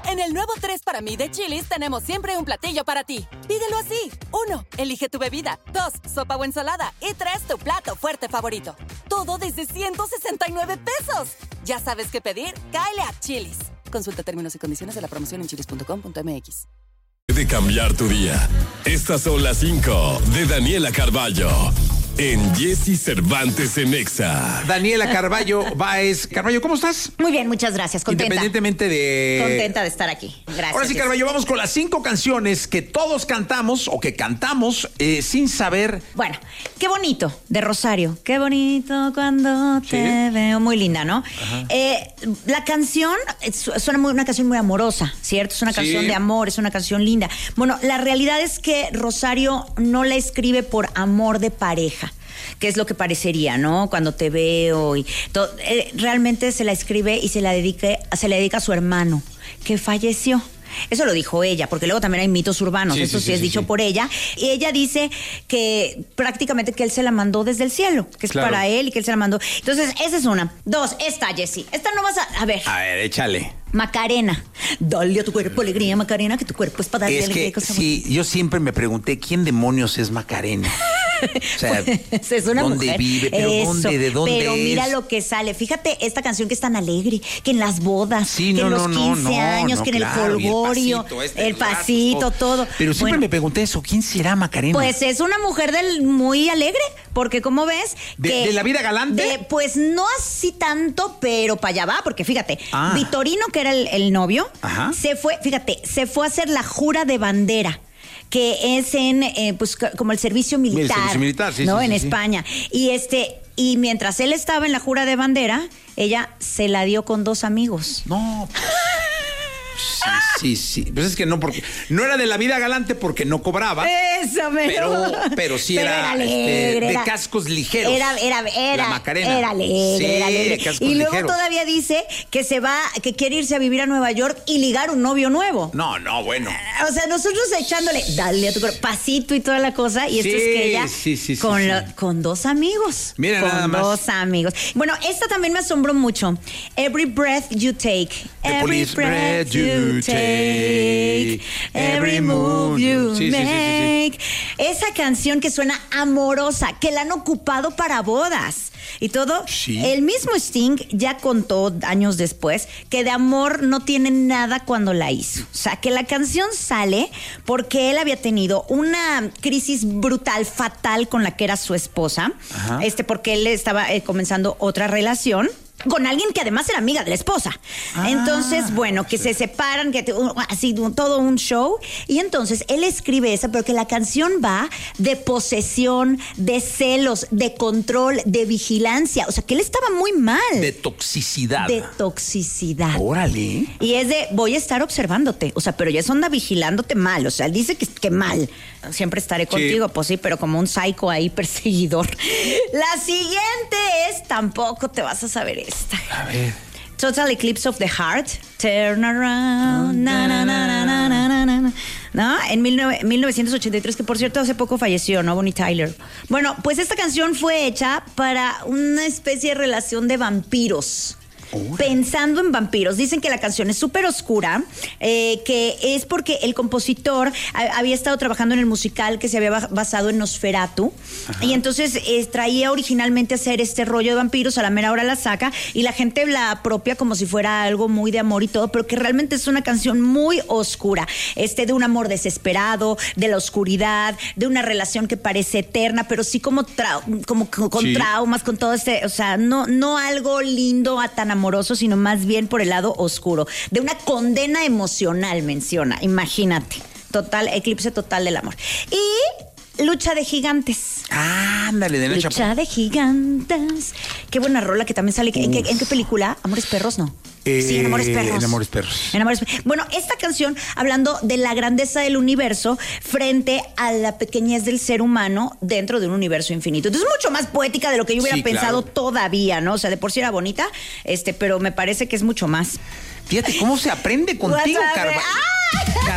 En el nuevo 3 para mí de Chili's tenemos siempre un platillo para ti. Pídelo así. 1, elige tu bebida. 2, sopa o ensalada. Y 3, tu plato fuerte favorito. Todo desde 169 pesos. ¿Ya sabes qué pedir? Cáele a Chili's. Consulta términos y condiciones de la promoción en chilis.com.mx. De cambiar tu día. Estas son las 5 de Daniela Carballo en Jessy Cervantes en Exa. Daniela Carballo Báez. Carballo, ¿cómo estás? Muy bien, muchas gracias. Contenta. Independientemente de... Contenta de estar aquí. Gracias. Ahora sí, Carballo, vamos con las 5 canciones que todos cantamos o que cantamos sin saber. Bueno, qué bonito, de Rosario. Qué bonito cuando te veo. Muy linda, ¿no? La canción suena una canción muy amorosa, ¿cierto? Es una canción de amor, es una canción linda. Bueno, la realidad es que Rosario no la escribe por amor de pareja, que es lo que parecería, ¿no? Cuando te veo y todo, realmente se la escribe y se la dedica a su hermano, que falleció. Eso lo dijo ella, porque luego también hay mitos urbanos, eso sí es dicho por ella. Y ella dice que prácticamente que él se la mandó desde el cielo, que es para él y que él se la mandó. Entonces, esa es una. 2, esta, Jessy. Esta no vas a ver. A ver, échale. Macarena. Dale a tu cuerpo alegría, Macarena, que tu cuerpo es para darle alegría. Es que sí, yo siempre me pregunté, ¿quién demonios es Macarena? O sea, pues es una ¿dónde mujer? vive? ¿Pero dónde? ¿De dónde Pero es? mira lo que sale. Fíjate esta canción que es tan alegre, que en las bodas, que en los 15 años, que en el colgorio, el pasito, todo. Pero siempre me pregunté eso, ¿quién será Macarena? Pues es una mujer muy alegre, porque como ves... ¿De la vida galante? Pues no así tanto, pero para allá va, porque fíjate, Vitorino, que era el novio, se fue a hacer la jura de bandera, que es pues como el servicio militar. El servicio militar, ¿no? En España. Y mientras él estaba en la jura de bandera, ella se la dio con 2 amigos. No, pues, sí. Pues es que no, porque no era de la vida galante porque no cobraba. Eso, pero sí era alegre, de cascos ligeros. Era la Macarena. Era alegre. Cascos y luego ligeros. todavía dice que quiere irse a vivir a Nueva York y ligar un novio nuevo. No, bueno. O sea, nosotros echándole, dale a tu cuerpo, pasito y toda la cosa, y esto es que ella con 2 amigos. Mira, con nada más. 2 amigos. Bueno, esta también me asombró mucho. Every breath you take. Every breath you take. Every move you make. Esa canción que suena amorosa, que la han ocupado para bodas y todo. El mismo Sting ya contó años después que de amor no tiene nada cuando la hizo. O sea, que la canción sale porque él había tenido una crisis brutal, fatal con la que era su esposa. Porque él estaba comenzando otra relación con alguien que además era amiga de la esposa. Entonces, bueno, que se separan, que así todo un show. Y entonces él escribe esa, pero que la canción va de posesión, de celos, de control, de vigilancia. O sea, que él estaba muy mal. De toxicidad. Órale. Y es de, voy a estar observándote. O sea, pero ya es onda vigilándote mal. O sea, él dice que mal. Siempre estaré contigo, pues sí, pero como un psycho ahí perseguidor. La siguiente es, tampoco te vas a saber esta. A ver. Total Eclipse of the Heart. Turn around. Na, na, na, na, na, na, na. ¿No? En 1983, que por cierto hace poco falleció, ¿no? Bonnie Tyler. Bueno, pues esta canción fue hecha para una especie de relación de vampiros. Pensando en vampiros. Dicen que la canción es súper oscura, que es porque el compositor había estado trabajando en el musical que se había basado en Nosferatu. Y entonces traía originalmente a hacer este rollo de vampiros, a la mera hora la saca y la gente la apropia como si fuera algo muy de amor y todo, pero que realmente es una canción muy oscura, de un amor desesperado, de la oscuridad, de una relación que parece eterna, pero sí como con traumas, con todo o sea, no algo lindo a tan amoroso, sino más bien por el lado oscuro, de una condena emocional, menciona, imagínate, eclipse total del amor. Y Lucha de Gigantes. Ándale, de Lucha de Gigantes. Qué buena rola que también sale. ¿En qué película? Amores Perros, ¿no? Sí, en Amores Perros. En Amores Perros. Bueno, esta canción, hablando de la grandeza del universo frente a la pequeñez del ser humano dentro de un universo infinito. Entonces, es mucho más poética de lo que yo hubiera pensado todavía, ¿no? O sea, de por sí era bonita, pero me parece que es mucho más. Fíjate cómo se aprende contigo, Carvalho.